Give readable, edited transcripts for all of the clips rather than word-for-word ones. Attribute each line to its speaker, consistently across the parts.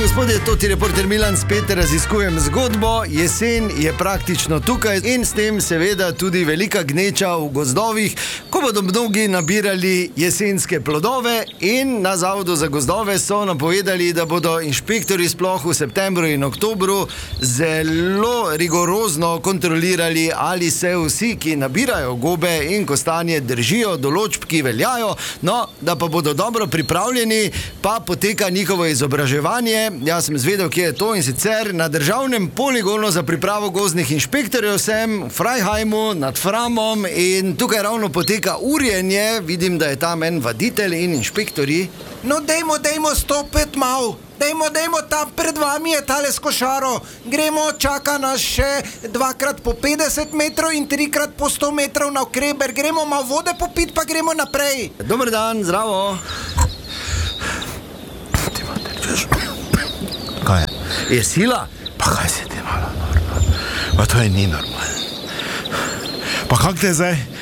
Speaker 1: gospodje, to ti reporter Milan, spet raziskujem zgodbo. Jesen je praktično tukaj in s tem seveda tudi velika gneča v gozdovih, ko bodo mnogi nabirali jesenske plodove, in na Zavodu za gozdove so napovedali, da bodo inšpektori sploh v septembru in oktobru zelo rigorozno kontrolirali, ali se vsi, ki nabirajo gobe in kostanje, držijo določb, ki veljajo, no, da pa bodo dobro pripravljeni, pa poteka njihovo izobraževanje. Jaz sem zvedel, kje je to, in sicer na državnem poligonu za pripravo gozdnih inšpektorjev sem v Freiheimu nad Framom, in tukaj ravno poteka urjenje. Vidim, da je tam en vaditelj in inšpektorji.
Speaker 2: No, dejmo stopiti malo. Dejmo, tam pred vami je tale s košaro. Gremo, čaka nas še 2x po 50 metrov in 3x po 100 metrov na okreber. Gremo malo vode popiti, pa gremo naprej.
Speaker 1: Dober dan, zdravo.
Speaker 3: Kaj je?
Speaker 1: Je sila?
Speaker 3: Pa kaj se ti malo normalno? Pa to je ni normalno. Pa kak te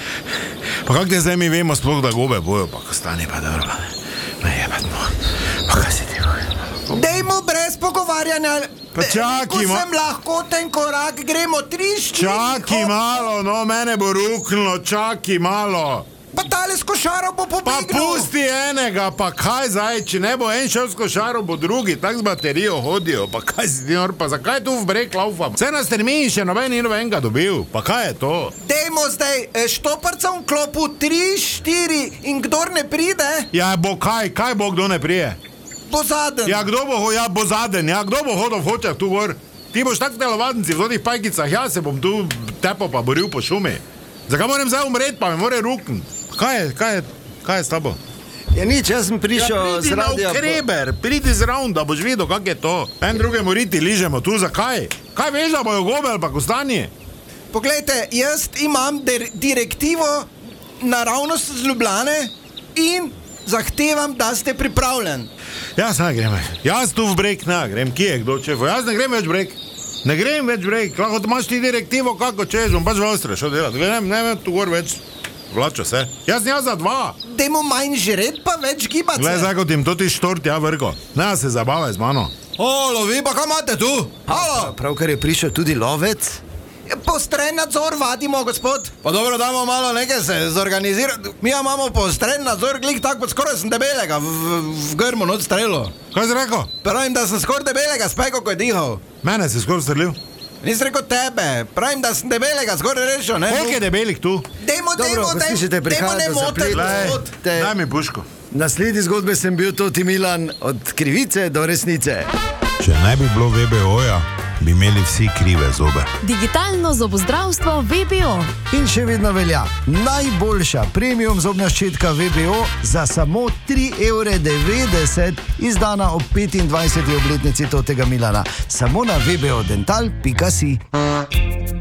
Speaker 3: zdaj mi vemo sploh, da gobe bojo, pa ko stane pa dobro. Ne jebat mo. Pa kaj se ti malo?
Speaker 2: Dejmo brez pogovarjanja.
Speaker 3: Pa čakaj,
Speaker 2: ko sem lahko ten korak, gremo 3-4.
Speaker 3: Čakaj malo, no, mene bo ruknilo, čakaj malo.
Speaker 2: Pa tale s košaro bo pobegnil.
Speaker 3: Pa pusti enega, pa kaj zdaj, če ne bo en šel s košaro, bo drugi, tak z baterijo hodijo, pa kaj si ti nor, pa zakaj tu v breg laufam? Vse nas termin še noben in nobenega dobil, pa kaj je to?
Speaker 2: Dejmo zdaj, štoparca v klopu 3-4 in kdor ne pride...
Speaker 3: Ja, bo kaj bo, kdo ne prije?
Speaker 2: Bo zaden.
Speaker 3: Ja, kdo bo zaden, kdo bo hodil v hočah tu gor? Ti boš tak v telovadnici, v totih pajkicah, jaz se bom tu tepo pa boril po šumi. Zakaj moram zdaj umret, pa me more rukniti? Kaj je s tabo?
Speaker 1: Ja nič, jaz sem prišel z radia...
Speaker 3: Pridi zraven, da boš videl, kak je to. En drugemu riti ližemo tu, zakaj? Kaj veš, da bojo gobe ali pa kostanje?
Speaker 2: Poglejte, jaz imam direktivo naravnost z Ljubljane in zahtevam, da ste pripravljen.
Speaker 3: Jaz ne grem, jaz tu v breg ne grem, kje je kdo čefo, jaz ne grem več breg. Ne grem več breg, lahko imaš ti direktivo, kako češ, bom pač v Avstriji šel delati, ne vem tu gor več. Vlačo se. Jaz za 2.
Speaker 2: Dejmo manj žret, pa več gibati se.
Speaker 3: Glej, zakot jim to ti štort, vrko. Ne se zabavaj z mano.
Speaker 2: Lovi, pa kaj imate tu? Halo?
Speaker 1: Pravkar je prišel tudi lovec.
Speaker 2: Postren nadzor vadimo, gospod.
Speaker 1: Pa dobro, damo malo nekaj se zorganizirati. Mi imamo postren nadzor, glik tako, skoraj sem debelega v grmu not strelo.
Speaker 3: Kaj si rekel?
Speaker 1: Pravim, da sem skoraj debelega spajko, ko je dihal.
Speaker 3: Mene si skoraj strelil?
Speaker 1: Nisem rekel tebe, pravim, da sem debelega skoraj rešil, ne?
Speaker 3: Koliko je debelih tu?
Speaker 2: Dejmo ne motiti.
Speaker 3: Daj mi puško.
Speaker 1: Na sledi zgodbe sem bil Toti Milan, od krivice do resnice.
Speaker 4: Če ne bi bilo VBO-ja, bi imeli vsi krive zobe.
Speaker 5: Digitalno zobozdravstvo VBO.
Speaker 1: In še vedno velja najboljša premium zobna ščetka VBO za samo 3,90 €, izdana ob 25. obletnici Totega Milana. Samo na vbodental.si.